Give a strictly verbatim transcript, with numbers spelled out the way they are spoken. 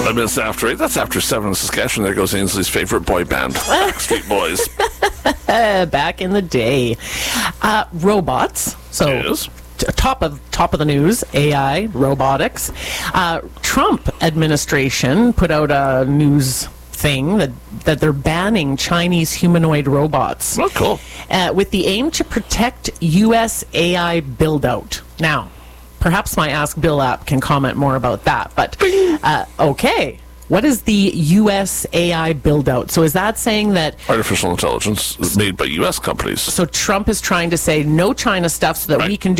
Five minutes after eight. That's after seven in Saskatchewan. There goes Ainsley's favorite boy band, Backstreet Boys. Uh, back in the day. Uh, robots. So Yes. t- top of top of the news, A I, robotics. Uh, Trump administration put out a news thing that, that they're banning Chinese humanoid robots. Oh, cool. Uh, with the aim to protect U S A I build-out. Now, perhaps my Ask Bill app can comment more about that, but uh, okay. What is the U S A I build-out? So is that saying that... Artificial intelligence is made by U S companies. So Trump is trying to say no China stuff so that Right. we can